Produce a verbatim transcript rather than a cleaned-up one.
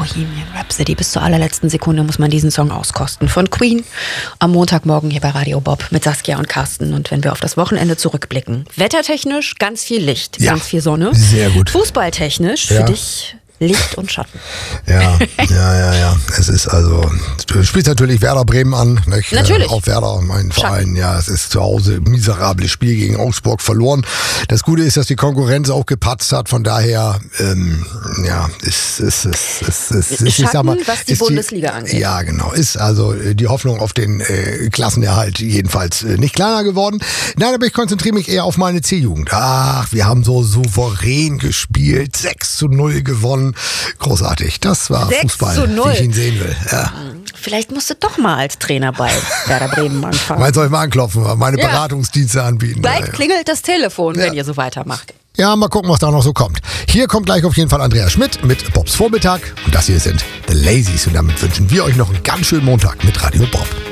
Bohemian Rhapsody. Bis zur allerletzten Sekunde muss man diesen Song auskosten. Von Queen am Montagmorgen hier bei Radio Bob mit Saskia und Carsten. Und wenn wir auf das Wochenende zurückblicken, wettertechnisch ganz viel Licht, ja, ganz viel Sonne. Sehr gut. Fußballtechnisch ja. für dich Licht und Schatten. Ja, ja, ja, ja. Es ist also, du spielst natürlich Werder Bremen an. Nicht? Natürlich. Auf Werder, mein Verein. Ja, es ist zu Hause ein miserables Spiel gegen Augsburg verloren. Das Gute ist, dass die Konkurrenz auch gepatzt hat. Von daher, ähm, ja, ist es ist, ist, ist, ist, Schatten, ich sag mal, was die ist Bundesliga angeht. Ja, genau. Ist also die Hoffnung auf den äh, Klassenerhalt jedenfalls äh, nicht kleiner geworden. Nein, aber ich konzentriere mich eher auf meine C-Jugend. Ach, wir haben so souverän gespielt. sechs zu null gewonnen. Großartig. Das war Fußball, wie ich ihn sehen will. Ja. Vielleicht musst du doch mal als Trainer bei Werder Bremen anfangen. Meinst du, soll ich mal anklopfen, meine ja. Beratungsdienste anbieten? Bald ja, ja. klingelt das Telefon, ja. wenn ihr so weitermacht. Ja, mal gucken, was da noch so kommt. Hier kommt gleich auf jeden Fall Andreas Schmidt mit Bobs Vormittag. Und das hier sind The Lazies. Und damit wünschen wir euch noch einen ganz schönen Montag mit Radio Bob.